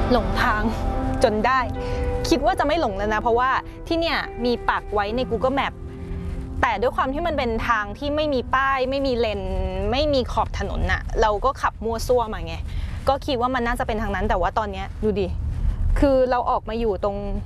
หลงทางจนได้คิดว่าจะไม่หลงแล้วนะเพราะว่าที่เนี่ยมีปักไว้ใน Google Map แต่ด้วยความที่มันเป็นทางที่ไม่มีป้ายไม่มีเลนไม่มีขอบถนนน่ะเราก็ขับมั่วซั่วมาไงก็คิดว่ามันน่าจะเป็นทางนั้นแต่ว่าตอนนี้ดูดิคือเราออกมาอยู่ตรง